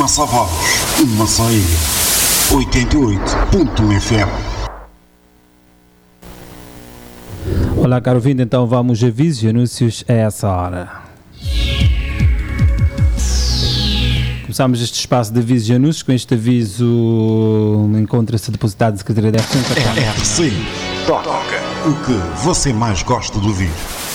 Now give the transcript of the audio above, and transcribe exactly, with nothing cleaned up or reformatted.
Massavalos, Massaia, oitenta e oito ponto um F M. Olá, caro ouvinte, então vamos a avisos e anúncios a essa hora. Começamos este espaço de avisos e anúncios. Com este aviso encontra-se depositado de Secretaria da R C. R C, toca o que você mais gosta de ouvir.